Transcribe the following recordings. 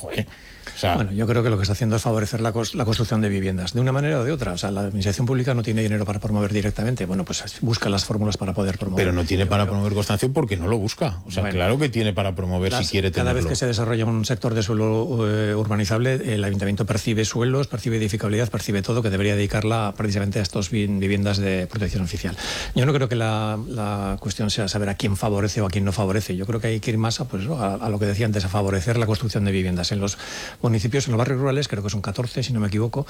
Joder. O sea, bueno, yo creo que lo que está haciendo es favorecer la construcción de viviendas, de una manera o de otra. O sea, la administración pública no tiene dinero para promover directamente. Bueno, pues busca las fórmulas para poder promover. Pero no tiene para promover Constancio porque no lo busca. O sea, bueno, claro que tiene para promover si quiere tenerlo. Cada vez que se desarrolla un sector de suelo urbanizable, el ayuntamiento percibe suelos, percibe edificabilidad, percibe todo, que debería dedicarla precisamente a estas viviendas de protección oficial. Yo no creo que la cuestión sea saber a quién favorece o a quién no favorece. Yo creo que hay que ir más a lo que decía antes, a favorecer la construcción de viviendas. En los municipios, en los barrios rurales, creo que son 14, si no me equivoco,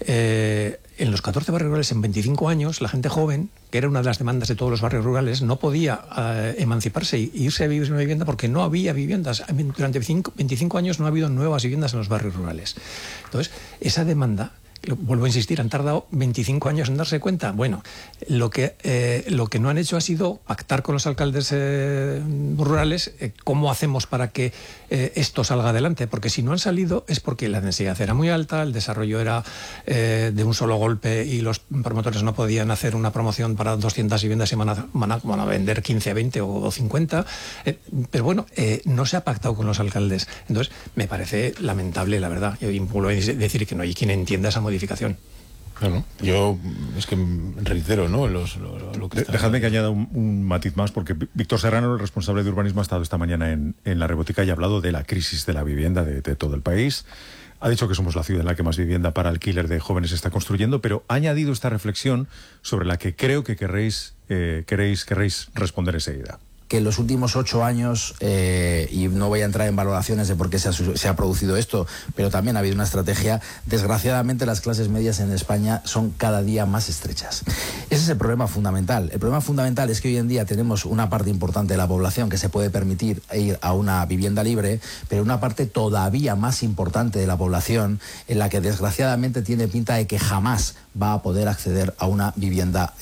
en los 14 barrios rurales, en 25 años, la gente joven, que era una de las demandas de todos los barrios rurales, no podía emanciparse e irse a vivir en una vivienda porque no había viviendas. Durante 25 años no ha habido nuevas viviendas en los barrios rurales. Entonces, esa demanda, vuelvo a insistir, han tardado 25 años en darse cuenta. Bueno, lo que no han hecho ha sido pactar con los alcaldes rurales cómo hacemos para que esto salga adelante, porque si no han salido es porque la densidad era muy alta, el desarrollo era de un solo golpe y los promotores no podían hacer una promoción para 200 viviendas y van a vender 15, 20 o 50. Pero bueno, no se ha pactado con los alcaldes. Entonces, me parece lamentable, la verdad. Yo vuelvo a decir que no hay quien entienda esa modificación. Bueno, yo es que reitero, ¿no? Lo que Dejadme que añada un matiz más, porque Víctor Serrano, el responsable de urbanismo, ha estado esta mañana en La Rebotica y ha hablado de la crisis de la vivienda de todo el país. Ha dicho que somos la ciudad en la que más vivienda para alquiler de jóvenes se está construyendo, pero ha añadido esta reflexión sobre la que creo que querréis responder enseguida. Que en los últimos 8 años, y no voy a entrar en valoraciones de por qué se ha producido esto, pero también ha habido una estrategia. Desgraciadamente, las clases medias en España son cada día más estrechas. Ese es el problema fundamental. El problema fundamental es que hoy en día tenemos una parte importante de la población que se puede permitir ir a una vivienda libre, pero una parte todavía más importante de la población en la que desgraciadamente tiene pinta de que jamás va a poder acceder a una vivienda,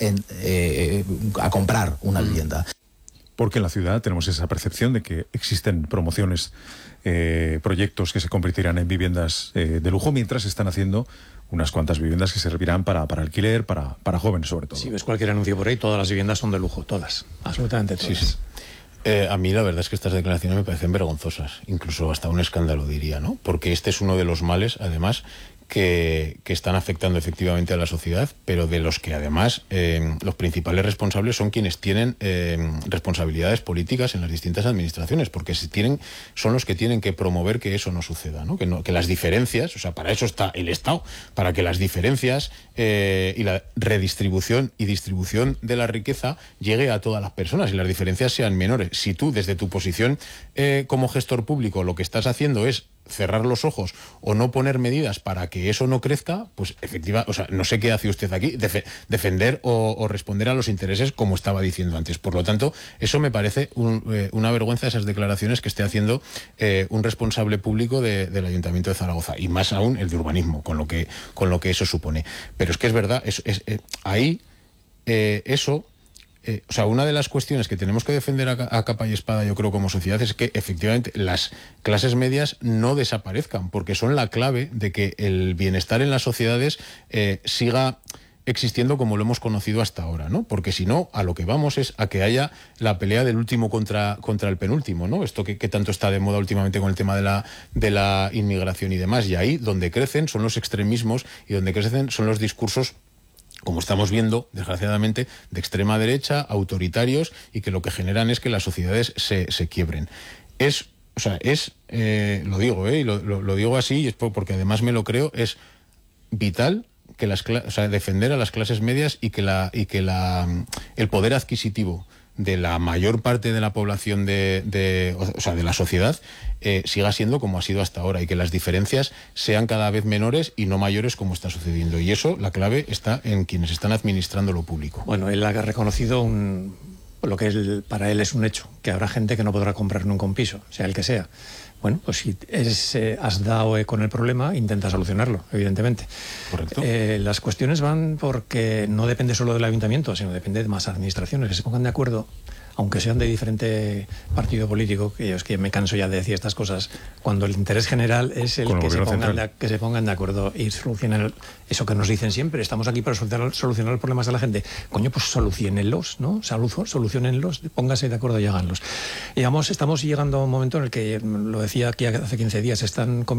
a comprar una vivienda. Porque en la ciudad tenemos esa percepción de que existen promociones, proyectos que se convertirán en viviendas de lujo, mientras se están haciendo unas cuantas viviendas que servirán para alquiler, para jóvenes sobre todo. Si ves cualquier anuncio por ahí, todas las viviendas son de lujo, todas, absolutamente todas. Sí, sí. A mí la verdad es que estas declaraciones me parecen vergonzosas, incluso hasta un escándalo, diría, ¿no? Porque este es uno de los males, además, que están afectando efectivamente a la sociedad, pero de los que además los principales responsables son quienes tienen responsabilidades políticas en las distintas administraciones, porque son los que tienen que promover que eso no suceda, ¿no? Que las diferencias, o sea, para eso está el Estado, para que las diferencias y la redistribución y distribución de la riqueza llegue a todas las personas y las diferencias sean menores. Si tú, desde tu posición como gestor público, lo que estás haciendo es cerrar los ojos o no poner medidas para que eso no crezca, pues efectivamente, o sea, no sé qué hace usted aquí, defender o responder a los intereses, como estaba diciendo antes. Por lo tanto, eso me parece una vergüenza, esas declaraciones que esté haciendo un responsable público del Ayuntamiento de Zaragoza, y más aún el de urbanismo, con lo que eso supone. Pero es que es verdad, o sea, una de las cuestiones que tenemos que defender a capa y espada, yo creo, como sociedad, es que efectivamente las clases medias no desaparezcan, porque son la clave de que el bienestar en las sociedades siga existiendo como lo hemos conocido hasta ahora, ¿no? Porque si no, a lo que vamos es a que haya la pelea del último contra el penúltimo, ¿no? Esto que tanto está de moda últimamente con el tema de la inmigración y demás, y ahí donde crecen son los extremismos y donde crecen son los discursos, como estamos viendo, desgraciadamente, de extrema derecha, autoritarios, y que lo que generan es que las sociedades se quiebren. Lo digo, y lo digo así, y es porque además me lo creo, es vital que defender a las clases medias y que el poder adquisitivo de la mayor parte de la población de la sociedad siga siendo como ha sido hasta ahora, y que las diferencias sean cada vez menores y no mayores como está sucediendo. Y eso, la clave está en quienes están administrando lo público. Bueno, él ha reconocido lo que para él es un hecho, que habrá gente que no podrá comprar nunca un piso, sea el que sea. Bueno, pues si has dado con el problema, intenta solucionarlo, evidentemente. Correcto. Las cuestiones van porque no depende solo del ayuntamiento, sino depende de más administraciones que se pongan de acuerdo, aunque sean de diferente partido político, que yo es que me canso ya de decir estas cosas, cuando el interés general es el que se pongan de acuerdo y solucionen eso que nos dicen siempre: estamos aquí para solucionar los problemas de la gente. Coño, pues soluciónenlos, ¿no? Soluciónenlos, pónganse de acuerdo y háganlos. Digamos, estamos llegando a un momento en el que, lo decía aquí hace 15 días, están